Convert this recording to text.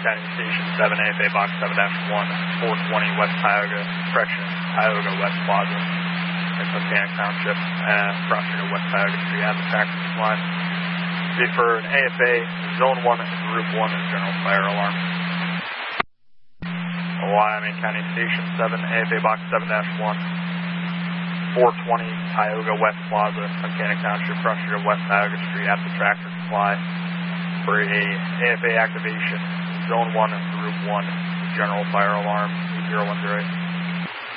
County Station 7, AFA Box 7-1, 420 West Tioga, correction, Tioga West Plaza, in Mechanic Township, across the West Tioga Street at the tractor supply. Be for an AFA Zone 1 Group 1 general fire alarm. Wyoming County Station 7, AFA Box 7-1, 420 Tioga West Plaza, Mechanic Township, across the West Tioga Street at the tractor supply. For a AFA activation, Zone 1 Group 1 general fire alarm 010.